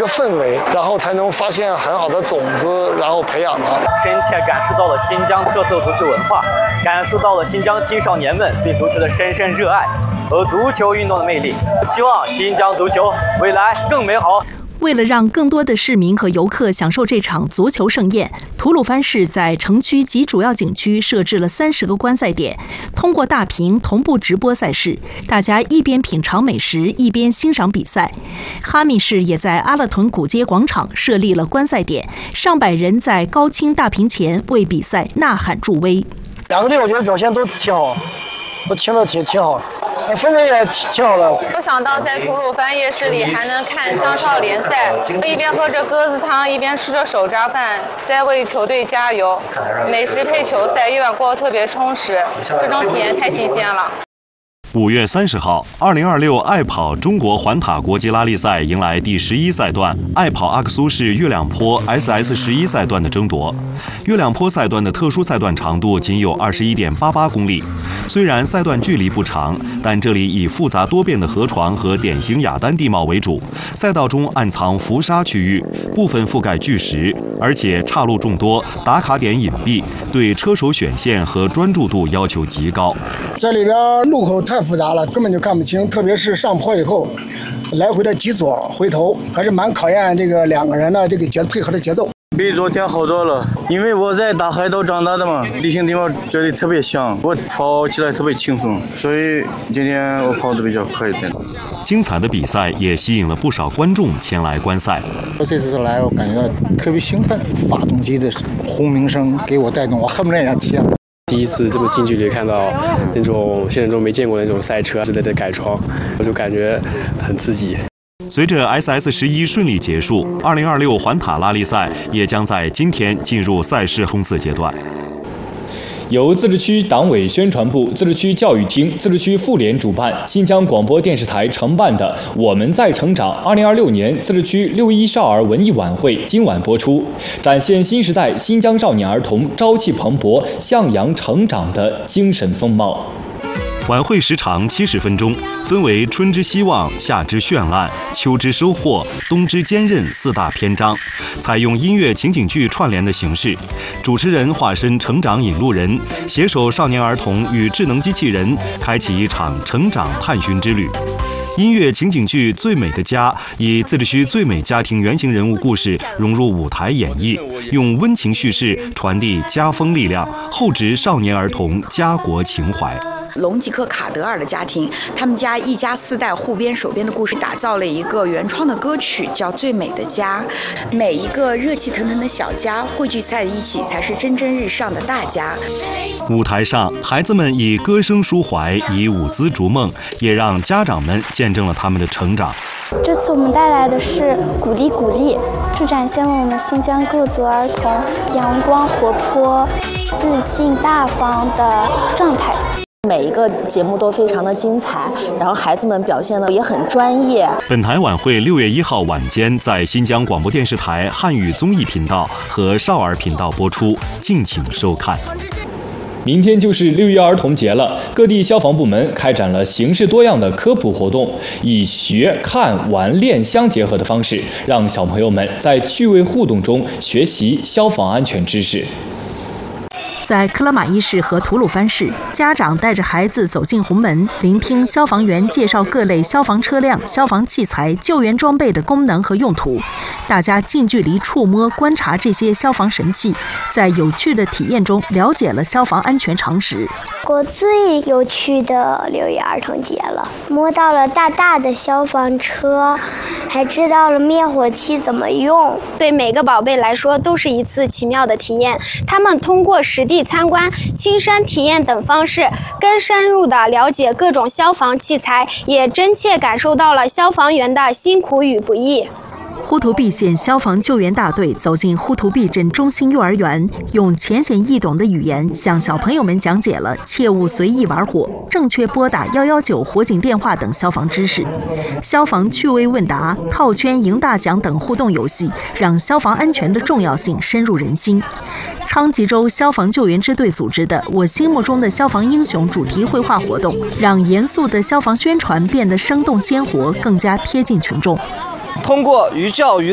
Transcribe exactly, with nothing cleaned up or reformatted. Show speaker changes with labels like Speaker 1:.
Speaker 1: 个氛围，然后才能发现很好的种子，然后培养它。
Speaker 2: 深切感受到了新疆特色足球文化，感受到了新疆青少年们对足球的深深热爱和足球运动的魅力。希望新疆足球未来更美好。
Speaker 3: 为了让更多的市民和游客享受这场足球盛宴，吐鲁番市在城区及主要景区设置了三十个观赛点，通过大屏同步直播赛事，大家一边品尝美食，一边欣赏比赛。哈密市也在阿勒屯古街广场设立了观赛点，上百人在高清大屏前为比赛呐喊助威。
Speaker 1: 两个队我觉得表现都挺好，都听得挺挺好。氛围也挺好的。
Speaker 4: 没想到在吐鲁番夜市里还能看江少联赛，一边喝着鸽子汤，一边吃着手抓饭，在为球队加油。美食配球赛，夜晚过得特别充实，这种体验太新鲜了。
Speaker 5: 五月三十号，二零二六爱跑中国环塔国际拉力赛迎来第十一赛段，爱跑阿克苏市月亮坡 S S 十一赛段的争夺。月亮坡赛段的特殊赛段长度仅有二十一点八八公里，虽然赛段距离不长，但这里以复杂多变的河床和典型雅丹地貌为主，赛道中暗藏浮沙区域，部分覆盖巨石，而且岔路众多，打卡点隐蔽，对车手选线和专注度要求极高。
Speaker 1: 这里边路口太复杂了，根本就看不清，特别是上坡以后，来回的急左回头，还是蛮考验这个两个人的这个节配合的节奏。
Speaker 6: 比昨天好多了，因为我在大海岛长大的嘛，地形地貌这里特别像，我跑起来特别轻松，所以今天我跑得比较快一点。
Speaker 5: 精彩的比赛也吸引了不少观众前来观赛。
Speaker 7: 我这次来，我感觉到特别兴奋，发动机的轰鸣声给我带动，我恨不得想骑。
Speaker 8: 第一次这么近距离看到那种现实中没见过的那种赛车之类的改装，我就感觉很刺激。
Speaker 5: 随着 S S 十一顺利结束，二零二六环塔拉力赛也将在今天进入赛事冲刺阶段。
Speaker 9: 由自治区党委宣传部、自治区教育厅、自治区妇联主办，新疆广播电视台承办的《我们在成长》二零二六年自治区六一少儿文艺晚会今晚播出，展现新时代新疆少年儿童朝气蓬勃、向阳成长的精神风貌。
Speaker 5: 晚会时长七十分钟，分为春之希望、夏之绚烂、秋之收获、冬之坚韧四大篇章，采用音乐情景剧串联的形式，主持人化身成长引路人，携手少年儿童与智能机器人，开启一场成长探寻之旅。音乐情景剧《最美的家》以自治区最美家庭原型人物故事融入舞台演绎，用温情叙事传递家风力量，厚植少年儿童家国情怀。
Speaker 10: 隆吉克卡德尔的家庭，他们家一家四代互编手编的故事，打造了一个原创的歌曲，叫《最美的家》。每一个热气腾腾的小家汇聚在一起，才是蒸蒸日上的大家。
Speaker 5: 舞台上，孩子们以歌声抒怀，以舞姿逐梦，也让家长们见证了他们的成长。
Speaker 11: 这次我们带来的是鼓励鼓励，这展现了我们新疆各族儿童阳光活泼、自信大方的状态。
Speaker 12: 每一个节目都非常的精彩，然后孩子们表现的也很专业。
Speaker 5: 本台晚会六月一号晚间在新疆广播电视台汉语综艺频道和少儿频道播出，敬请收看。
Speaker 9: 明天就是六一儿童节了，各地消防部门开展了形式多样的科普活动，以学、看、玩、练相结合的方式，让小朋友们在趣味互动中学习消防安全知识。
Speaker 3: 在克拉玛依市和吐鲁番市，家长带着孩子走进红门，聆听消防员介绍各类消防车辆、消防器材、救援装备的功能和用途。大家近距离触摸、观察这些消防神器，在有趣的体验中了解了消防安全常识。
Speaker 13: 我最有趣的六一儿童节了，摸到了大大的消防车，还知道了灭火器怎么用。
Speaker 14: 对每个宝贝来说都是一次奇妙的体验，他们通过实地参观、亲身体验等方式，更深入地了解各种消防器材，也真切感受到了消防员的辛苦与不易。
Speaker 3: 呼图壁县消防救援大队走进呼图壁镇中心幼儿园，用浅显易懂的语言向小朋友们讲解了切勿随意玩火、正确拨打一一九火警电话等消防知识。消防趣味问答、套圈赢大奖等互动游戏，让消防安全的重要性深入人心。昌吉州消防救援支队组织的我心目中的消防英雄主题绘画活动，让严肃的消防宣传变得生动鲜活，更加贴近群众。
Speaker 15: 通过寓教于